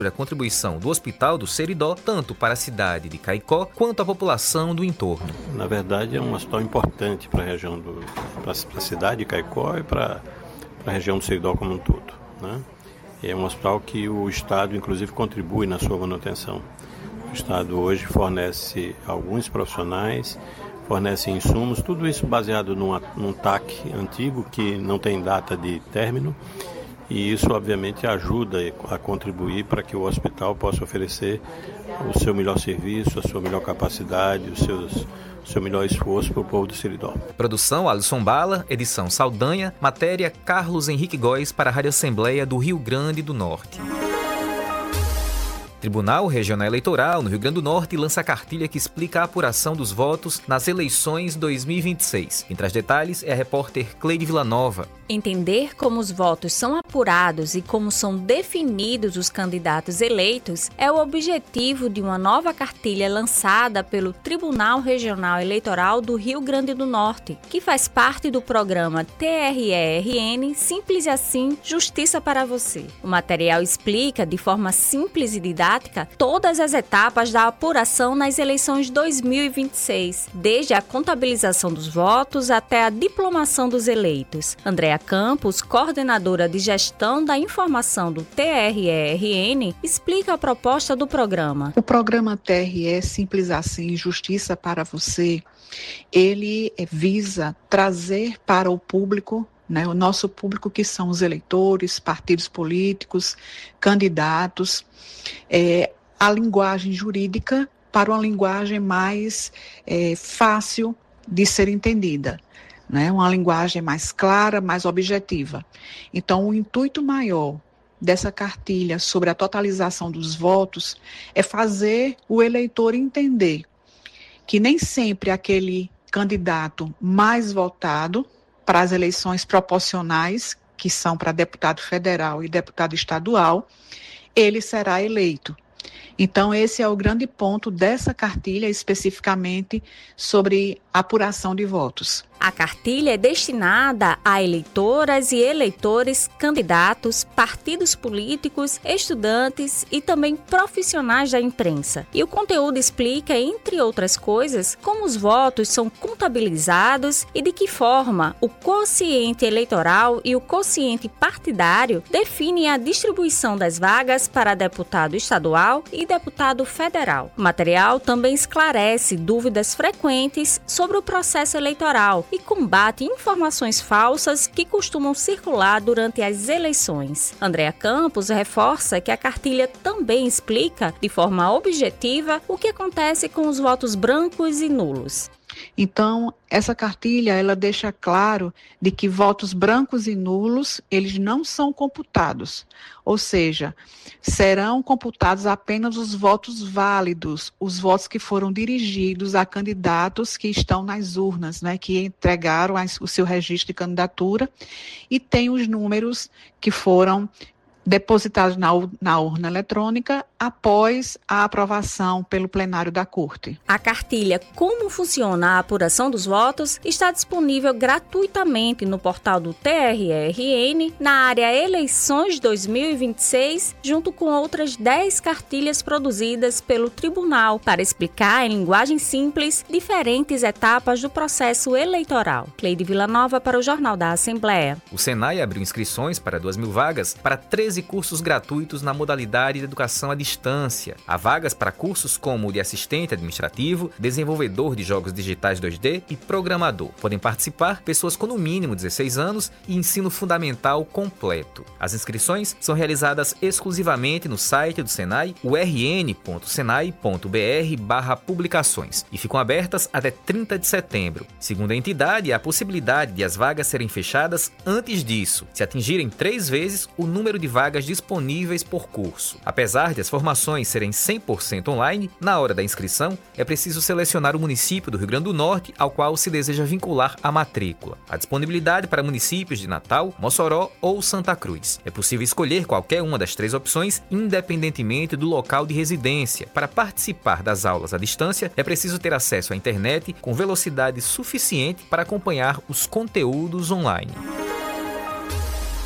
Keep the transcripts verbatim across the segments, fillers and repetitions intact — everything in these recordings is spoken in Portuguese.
a contribuição do Hospital do Seridó, tanto para a cidade de Caicó, quanto a população do entorno. Na verdade, é um hospital importante para a região do, para a cidade de Caicó e para a região do Seridó como um todo, né? É um hospital que o Estado, inclusive, contribui na sua manutenção. O Estado hoje fornece alguns profissionais, fornece insumos, tudo isso baseado num, num T A C antigo que não tem data de término, e isso obviamente ajuda a contribuir para que o hospital possa oferecer o seu melhor serviço, a sua melhor capacidade, os seus, o seu melhor esforço para o povo do Seridó. Produção Alisson Bala, edição Saldanha, matéria Carlos Henrique Góes para a Rádio Assembleia do Rio Grande do Norte. Tribunal Regional Eleitoral no Rio Grande do Norte lança a cartilha que explica a apuração dos votos nas eleições dois mil e vinte e seis. Quem traz detalhes é a repórter Cleide Villanova. Entender como os votos são apurados e como são definidos os candidatos eleitos é o objetivo de uma nova cartilha lançada pelo Tribunal Regional Eleitoral do Rio Grande do Norte, que faz parte do programa T R E R N Simples Assim, Justiça para Você. O material explica, de forma simples e didática, todas as etapas da apuração nas eleições dois mil e vinte e seis, desde a contabilização dos votos até a diplomação dos eleitos. Andréa Campos, coordenadora de gestão da informação do T R E R N, explica a proposta do programa. O programa T R E Simples Assim, Justiça para Você, ele visa trazer para o público, né, o nosso público, que são os eleitores, partidos políticos, candidatos, é, a linguagem jurídica para uma linguagem mais é, fácil de ser entendida. Né, uma linguagem mais clara, mais objetiva. Então, o intuito maior dessa cartilha sobre a totalização dos votos é fazer o eleitor entender que nem sempre aquele candidato mais votado para as eleições proporcionais, que são para deputado federal e deputado estadual, ele será eleito. Então, esse é o grande ponto dessa cartilha, especificamente sobre apuração de votos. A cartilha é destinada a eleitoras e eleitores, candidatos, partidos políticos, estudantes e também profissionais da imprensa. E o conteúdo explica, entre outras coisas, como os votos são contabilizados e de que forma o quociente eleitoral e o quociente partidário definem a distribuição das vagas para deputado estadual e deputado federal. O material também esclarece dúvidas frequentes sobre o processo eleitoral e combate informações falsas que costumam circular durante as eleições. Andréa Campos reforça que a cartilha também explica, de forma objetiva, o que acontece com os votos brancos e nulos. Então, essa cartilha, ela deixa claro de que votos brancos e nulos, eles não são computados, ou seja, serão computados apenas os votos válidos, os votos que foram dirigidos a candidatos que estão nas urnas, né, que entregaram o seu registro de candidatura e tem os números que foram depositados na, na urna eletrônica após a aprovação pelo plenário da Corte. A cartilha Como Funciona a Apuração dos Votos está disponível gratuitamente no portal do T R E R N, na área Eleições dois mil e vinte e seis, junto com outras dez cartilhas produzidas pelo Tribunal para explicar em linguagem simples diferentes etapas do processo eleitoral. Cleide Villanova para o Jornal da Assembleia. O Senai abriu inscrições para duas mil vagas para treze cursos gratuitos na modalidade de educação à distância. Há vagas para cursos como o de assistente administrativo, desenvolvedor de jogos digitais dois D e programador. Podem participar pessoas com no mínimo dezesseis anos e ensino fundamental completo. As inscrições são realizadas exclusivamente no site do Senai, u r n ponto senai ponto b r barra publicações, e ficam abertas até trinta de setembro. Segundo a entidade, há a possibilidade de as vagas serem fechadas antes disso, se atingirem três vezes o número de vagas disponíveis por curso. Apesar de as formações serem cem por cento online, na hora da inscrição é preciso selecionar o município do Rio Grande do Norte ao qual se deseja vincular a matrícula. Há disponibilidade para municípios de Natal, Mossoró ou Santa Cruz. É possível escolher qualquer uma das três opções, independentemente do local de residência. Para participar das aulas à distância, é preciso ter acesso à internet com velocidade suficiente para acompanhar os conteúdos online.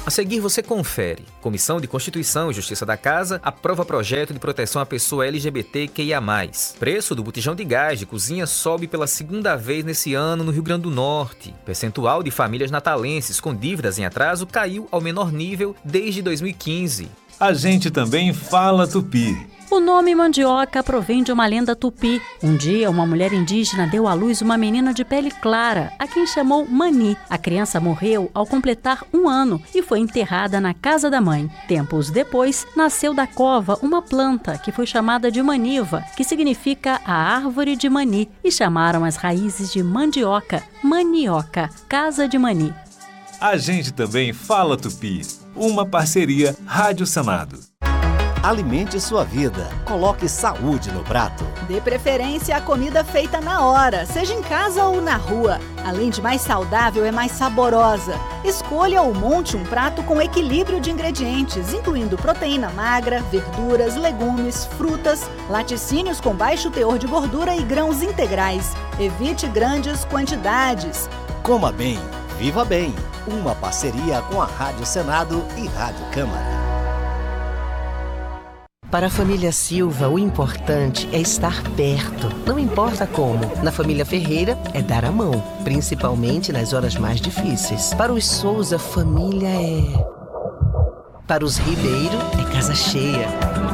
A seguir você confere. Comissão de Constituição e Justiça da Casa aprova projeto de proteção à pessoa L G B T Q I A mais. Preço do botijão de gás de cozinha sobe pela segunda vez nesse ano no Rio Grande do Norte. Percentual de famílias natalenses com dívidas em atraso caiu ao menor nível desde dois mil e quinze. A gente também fala tupi. O nome mandioca provém de uma lenda tupi. Um dia, uma mulher indígena deu à luz uma menina de pele clara, a quem chamou Mani. A criança morreu ao completar um ano e foi enterrada na casa da mãe. Tempos depois, nasceu da cova uma planta que foi chamada de maniva, que significa a árvore de Mani, e chamaram as raízes de mandioca, manioca, casa de Mani. A gente também fala tupi. Uma parceria Rádio Senado. Alimente sua vida. Coloque saúde no prato. Dê preferência à comida feita na hora, seja em casa ou na rua. Além de mais saudável, é mais saborosa. Escolha ou monte um prato com equilíbrio de ingredientes, incluindo proteína magra, verduras, legumes, frutas, laticínios com baixo teor de gordura e grãos integrais. Evite grandes quantidades. Coma bem, viva bem. Uma parceria com a Rádio Senado e Rádio Câmara. Para a família Silva, o importante é estar perto, não importa como. Na família Ferreira, é dar a mão, principalmente nas horas mais difíceis. Para os Souza, família é... Para os Ribeiro, é casa cheia.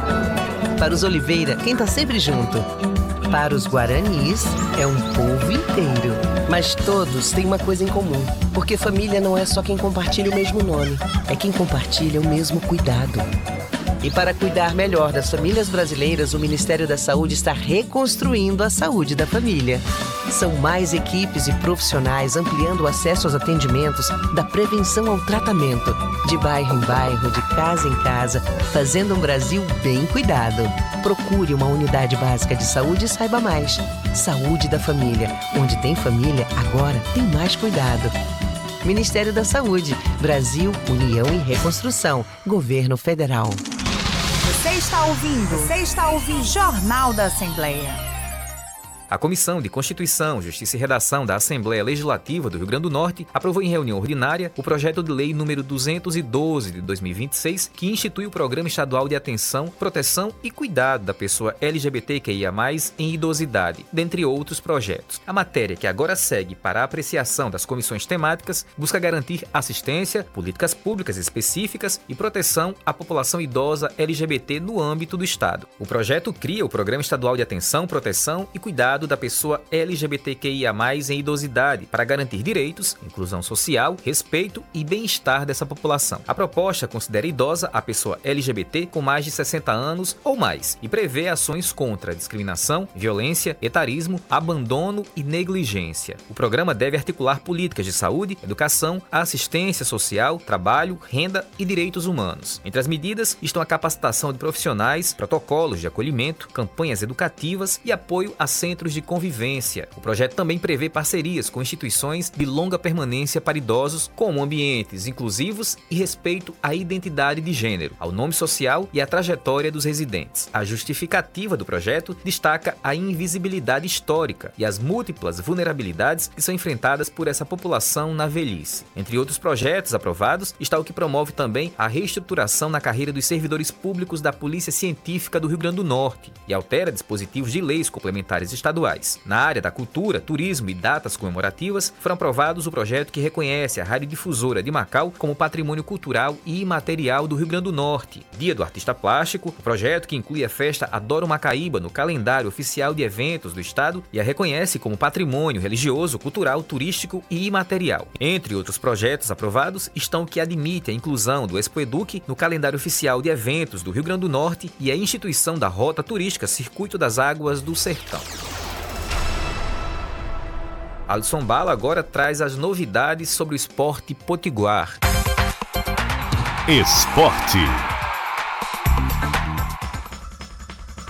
Para os Oliveira, quem tá sempre junto. Para os Guaranis, é um povo inteiro. Mas todos têm uma coisa em comum, porque família não é só quem compartilha o mesmo nome, é quem compartilha o mesmo cuidado. E para cuidar melhor das famílias brasileiras, o Ministério da Saúde está reconstruindo a saúde da família. São mais equipes e profissionais ampliando o acesso aos atendimentos, da prevenção ao tratamento, de bairro em bairro, de casa em casa, fazendo um Brasil bem cuidado. Procure uma unidade básica de saúde e saiba mais. Saúde da família. Onde tem família, agora tem mais cuidado. Ministério da Saúde, Brasil, União e Reconstrução, Governo Federal. Você está ouvindo, você está ouvindo Jornal da Assembleia. A Comissão de Constituição, Justiça e Redação da Assembleia Legislativa do Rio Grande do Norte aprovou em reunião ordinária o projeto de lei número duzentos e doze de dois mil e vinte e seis, que institui o Programa Estadual de Atenção, Proteção e Cuidado da Pessoa L G B T Q I A mais, em idosidade, dentre outros projetos. A matéria, que agora segue para a apreciação das comissões temáticas, busca garantir assistência, políticas públicas específicas e proteção à população idosa L G B T no âmbito do Estado. O projeto cria o Programa Estadual de Atenção, Proteção e Cuidado da pessoa L G B T Q I A mais, em idosidade, para garantir direitos, inclusão social, respeito e bem-estar dessa população. A proposta considera idosa a pessoa L G B T com mais de sessenta anos ou mais e prevê ações contra discriminação, violência, etarismo, abandono e negligência. O programa deve articular políticas de saúde, educação, assistência social, trabalho, renda e direitos humanos. Entre as medidas estão a capacitação de profissionais, protocolos de acolhimento, campanhas educativas e apoio a centros de convivência. O projeto também prevê parcerias com instituições de longa permanência para idosos, como ambientes inclusivos e respeito à identidade de gênero, ao nome social e à trajetória dos residentes. A justificativa do projeto destaca a invisibilidade histórica e as múltiplas vulnerabilidades que são enfrentadas por essa população na velhice. Entre outros projetos aprovados está o que promove também a reestruturação na carreira dos servidores públicos da Polícia Científica do Rio Grande do Norte e altera dispositivos de leis complementares estaduais. Na área da cultura, turismo e datas comemorativas, foram aprovados o projeto que reconhece a Radiodifusora de Macau como patrimônio cultural e imaterial do Rio Grande do Norte. Dia do Artista Plástico, o projeto que inclui a festa Adoro Macaíba no calendário oficial de eventos do Estado e a reconhece como patrimônio religioso, cultural, turístico e imaterial. Entre outros projetos aprovados estão o que admite a inclusão do Expoeduc no calendário oficial de eventos do Rio Grande do Norte e a instituição da Rota Turística Circuito das Águas do Sertão. Alisson Bala agora traz as novidades sobre o esporte potiguar. Esporte.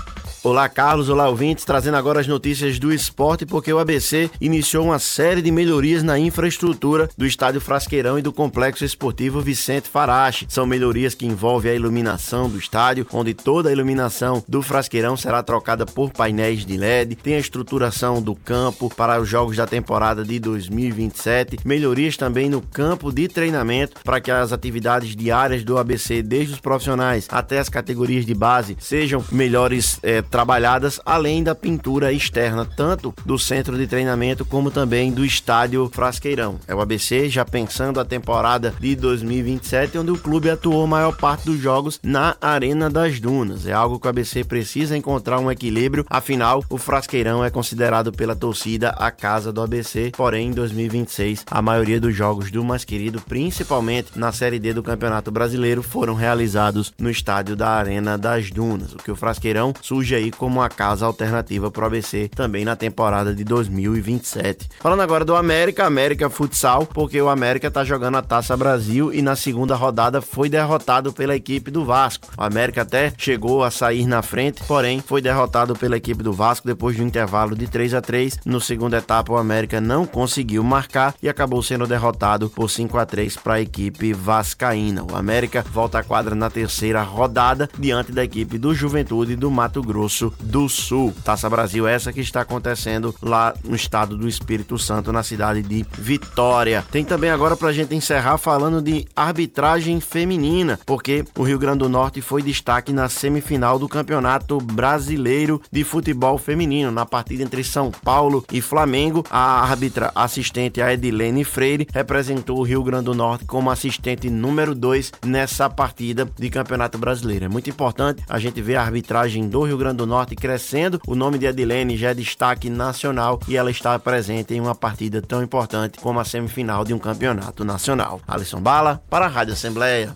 Olá, Carlos. Olá, ouvintes. Trazendo agora as notícias do esporte, porque o A B C iniciou uma série de melhorias na infraestrutura do Estádio Frasqueirão e do Complexo Esportivo Vicente Farache. São melhorias que envolvem a iluminação do estádio, onde toda a iluminação do Frasqueirão será trocada por painéis de L E D. Tem a estruturação do campo para os jogos da temporada de dois mil e vinte e sete. Melhorias também no campo de treinamento para que as atividades diárias do A B C, desde os profissionais até as categorias de base, sejam melhores é, trabalhadas, além da pintura externa, tanto do centro de treinamento como também do estádio Frasqueirão. É o A B C já pensando a temporada de dois mil e vinte e sete, onde o clube atuou a maior parte dos jogos na Arena das Dunas. É algo que o A B C precisa encontrar um equilíbrio, afinal, o Frasqueirão é considerado pela torcida a casa do A B C, porém, em dois mil e vinte e seis, a maioria dos jogos do mais querido, principalmente na Série D do Campeonato Brasileiro, foram realizados no estádio da Arena das Dunas, o que o Frasqueirão surge aí como uma casa alternativa para o A B C também na temporada de dois mil e vinte e sete. Falando agora do América, América Futsal, porque o América está jogando a Taça Brasil e na segunda rodada foi derrotado pela equipe do Vasco. O América até chegou a sair na frente, porém foi derrotado pela equipe do Vasco depois de um intervalo de três a três. No segunda etapa, o América não conseguiu marcar e acabou sendo derrotado por cinco a três para a equipe vascaína. O América volta à quadra na terceira rodada diante da equipe do Juventude do Mato Grosso do Sul. Taça Brasil essa que está acontecendo lá no estado do Espírito Santo, na cidade de Vitória. Tem também agora pra gente encerrar falando de arbitragem feminina, porque o Rio Grande do Norte foi destaque na semifinal do Campeonato Brasileiro de Futebol Feminino. Na partida entre São Paulo e Flamengo, a árbitra assistente, a Edilene Freire, representou o Rio Grande do Norte como assistente número dois nessa partida de Campeonato Brasileiro. É muito importante a gente ver a arbitragem do Rio Grande do Norte crescendo. O nome de Edilene já é destaque nacional e ela está presente em uma partida tão importante como a semifinal de um campeonato nacional. Alisson Bala, para a Rádio Assembleia.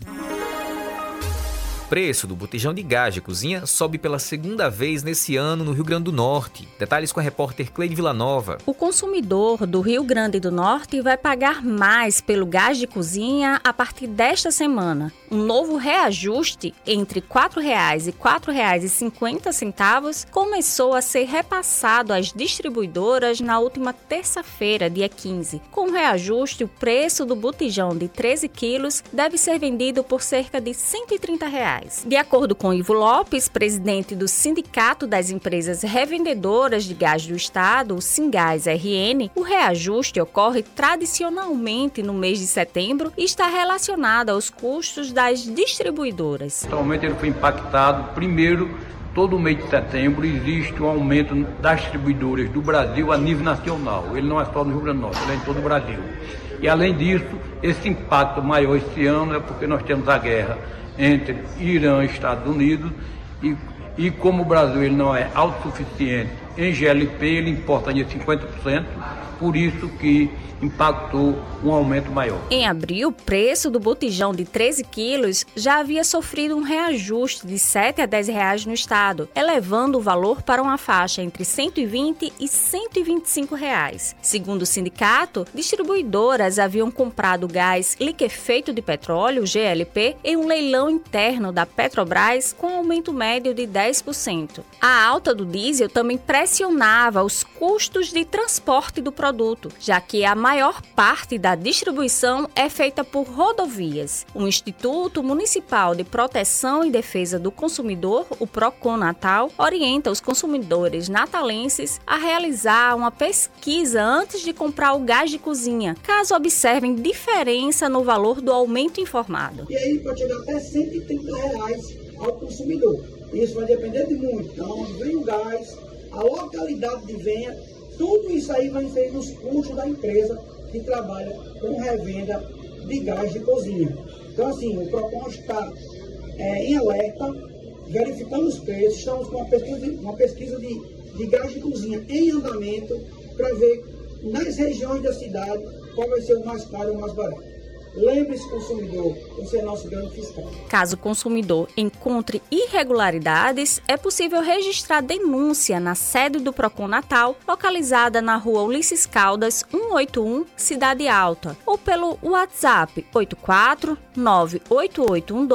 O preço do botijão de gás de cozinha sobe pela segunda vez nesse ano no Rio Grande do Norte. Detalhes com a repórter Cleide Villanova. O consumidor do Rio Grande do Norte vai pagar mais pelo gás de cozinha a partir desta semana. Um novo reajuste entre quatro reais e quatro reais e cinquenta centavos começou a ser repassado às distribuidoras na última terça-feira, dia quinze. Com o reajuste, o preço do botijão de treze quilos deve ser vendido por cerca de cento e trinta reais. De acordo com Ivo Lopes, presidente do Sindicato das Empresas Revendedoras de Gás do Estado, o Singás R N, o reajuste ocorre tradicionalmente no mês de setembro e está relacionado aos custos das distribuidoras. Atualmente ele foi impactado, primeiro, todo mês de setembro existe um aumento das distribuidoras do Brasil a nível nacional. Ele não é só no Rio Grande do Norte, ele é em todo o Brasil. E além disso, esse impacto maior esse ano é porque nós temos a guerra entre Irã e Estados Unidos e, e como o Brasil ele não é autossuficiente em G L P, ele importa de cinquenta por cento, por isso que impactou um aumento maior. Em abril, o preço do botijão de treze quilos já havia sofrido um reajuste de sete a dez reais no estado, elevando o valor para uma faixa entre cento e vinte e cento e vinte e cinco reais. Segundo o sindicato, distribuidoras haviam comprado gás liquefeito de petróleo, G L P, em um leilão interno da Petrobras com aumento médio de dez por cento. A alta do diesel também pressionava os custos de transporte do produto, já que a maior parte da distribuição é feita por rodovias. O Instituto Municipal de Proteção e Defesa do Consumidor, o Procon Natal, orienta os consumidores natalenses a realizar uma pesquisa antes de comprar o gás de cozinha, caso observem diferença no valor do aumento informado. E aí pode chegar até cento e trinta reais ao consumidor. Isso vai depender de muito, de onde vem o gás, a localidade de venda. Tudo isso aí vai ser nos custos da empresa que trabalha com revenda de gás de cozinha. Então, assim, o Procon está é, em alerta, verificando os preços. Estamos com uma pesquisa de, uma pesquisa de, de gás de cozinha em andamento para ver nas regiões da cidade qual vai ser o mais caro e o mais barato. Lembre-se, consumidor, esse é nosso grande fiscal. Caso o consumidor encontre irregularidades, é possível registrar denúncia na sede do Procon Natal, localizada na rua Ulisses Caldas, cento e oitenta e um, Cidade Alta, ou pelo WhatsApp oito quatro nove oito oito um dois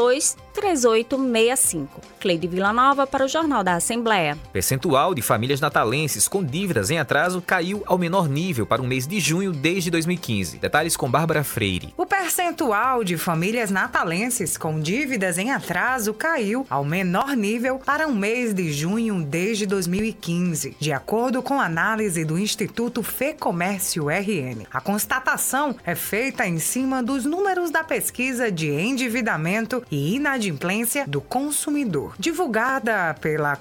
três oito seis cinco. Cleide Villanova para o Jornal da Assembleia. Percentual de famílias natalenses com dívidas em atraso caiu ao menor nível para o mês de junho desde dois mil e quinze. Detalhes com Bárbara Freire. O percentual de famílias natalenses com dívidas em atraso caiu ao menor nível para o mês de junho desde dois mil e quinze, de acordo com análise do Instituto Fecomércio R N. A constatação é feita em cima dos números da pesquisa de endividamento e inadimplência do consumidor, divulgada pela